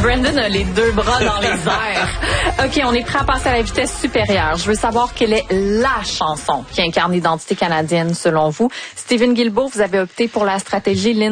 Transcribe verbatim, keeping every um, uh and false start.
Brandon a les deux bras dans les airs. OK, on est prêt à passer à la vitesse supérieure. Je veux savoir quelle est la chanson qui incarne l'identité canadienne selon vous. Stephen Guilbeault, vous avez opté pour la stratégie Lynn